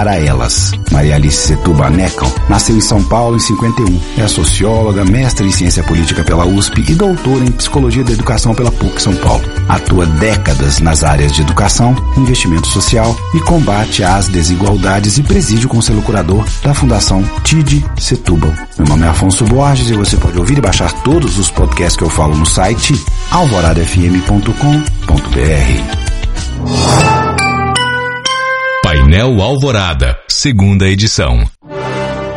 para elas. Maria Alice Setúbal Neckel nasceu em São Paulo em 51. É socióloga, mestre em ciência política pela USP e doutora em psicologia da educação pela PUC São Paulo. Atua décadas nas áreas de educação, investimento social e combate às desigualdades e preside o conselho curador da Fundação TID Setúbal. Meu nome é Afonso Borges e você pode ouvir e baixar todos os podcasts que eu falo no site alvoradafm.com.br. Painel Alvorada, segunda edição.